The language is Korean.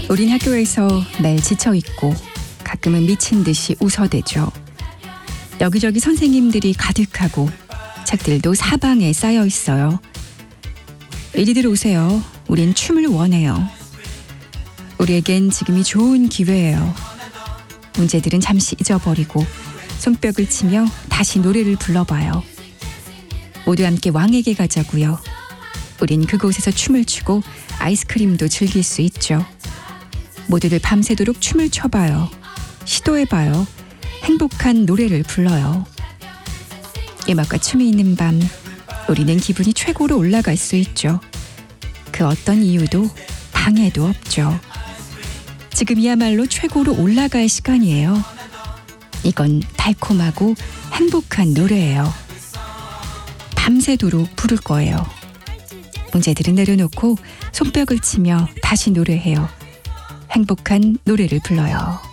우린 학교에서 매일 지쳐있고 가끔은 미친 듯이 웃어대죠. 여기저기 선생님들이 가득하고 책들도 사방에 쌓여 있어요. 이리들 오세요. 우린 춤을 원해요. 우리에겐 지금이 좋은 기회예요. 문제들은 잠시 잊어버리고 손뼉을 치며 다시 노래를 불러봐요. 모두 함께 왕에게 가자고요. 우린 그곳에서 춤을 추고 아이스크림도 즐길 수 있죠. 모두들 밤새도록 춤을 춰봐요. 시도해봐요. 행복한 노래를 불러요. 음악과 춤이 있는 밤, 우리는 기분이 최고로 올라갈 수 있죠. 그 어떤 이유도 방해도 없죠. 지금이야말로 최고로 올라갈 시간이에요. 이건 달콤하고 행복한 노래예요. 밤새도록 부를 거예요. 문제들은 내려놓고 손뼉을 치며 다시 노래해요. 행복한 노래를 불러요.